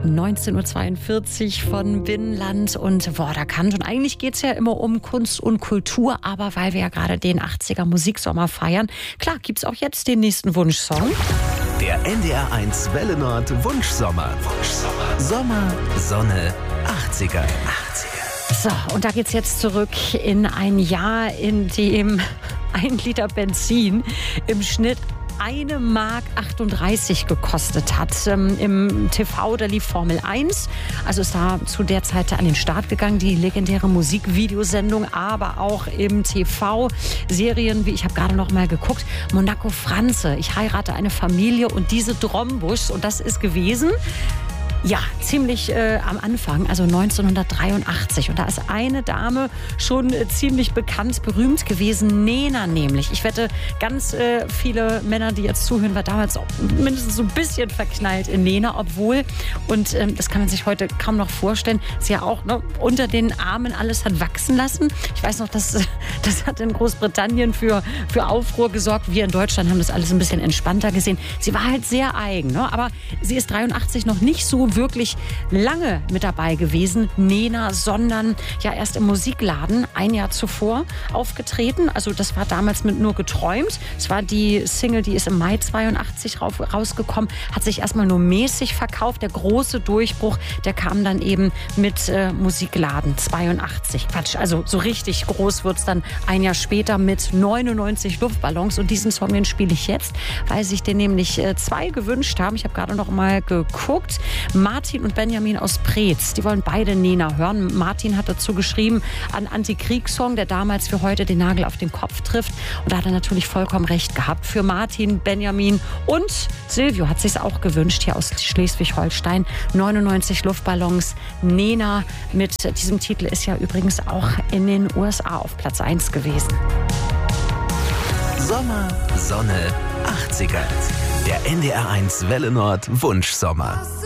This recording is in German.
19:42 von Binnenland und Vorderkant. Und eigentlich geht es ja immer um Kunst und Kultur, aber weil wir ja gerade den 80er Musiksommer feiern, klar, gibt es auch jetzt den nächsten Wunschsong. Der NDR1 Welle Nord Wunschsommer. Sommer, Sonne, 80er. So, und da geht's jetzt zurück in ein Jahr, in dem 1 Liter Benzin im Schnitt 1,38 Mark gekostet hat. Im TV, da lief Formel 1. Also ist da zu der Zeit an den Start gegangen, die legendäre Musikvideosendung, aber auch im TV Serien, wie ich habe gerade noch mal geguckt, Monaco Franze, ich heirate eine Familie und diese Drombusch. Und das ist gewesen, ja, ziemlich am Anfang, also 1983. Und da ist eine Dame schon ziemlich bekannt, berühmt gewesen, Nena nämlich. Ich wette, ganz viele Männer, die jetzt zuhören, war damals auch mindestens so ein bisschen verknallt in Nena, obwohl, und das kann man sich heute kaum noch vorstellen, sie ja auch unter den Armen alles hat wachsen lassen. Ich weiß noch, das hat in Großbritannien für Aufruhr gesorgt. Wir in Deutschland haben das alles ein bisschen entspannter gesehen. Sie war halt sehr eigen, ne? Aber sie ist 83 noch nicht so wirklich lange mit dabei gewesen, Nena, sondern ja erst im Musikladen ein Jahr zuvor aufgetreten. Also das war damals mit Nur geträumt. Es war die Single, die ist im Mai 82 rausgekommen, hat sich erstmal nur mäßig verkauft. Der große Durchbruch, der kam dann eben mit Musikladen 82. Quatsch, also so richtig groß wird's dann ein Jahr später mit 99 Luftballons. Und diesen Song, den spiele ich jetzt, weil sich den nämlich zwei gewünscht haben. Ich habe gerade noch mal geguckt. Martin und Benjamin aus Preetz, die wollen beide Nena hören. Martin hat dazu geschrieben, ein Antikriegssong, der damals für heute den Nagel auf den Kopf trifft. Und da hat er natürlich vollkommen recht gehabt. Für Martin, Benjamin und Silvio hat sich's auch gewünscht, hier aus Schleswig-Holstein. 99 Luftballons, Nena mit diesem Titel ist ja übrigens auch in den USA auf Platz 1 gewesen. Sommer, Sonne, 80er. Der NDR1 Welle Nord Wunschsommer.